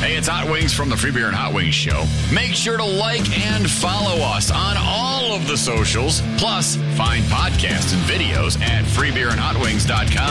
Hey, it's Hot Wings from the Free Beer and Hot Wings Show. Make sure to like and follow us on all of the socials. Plus, find podcasts and videos at freebeerandhotwings.com.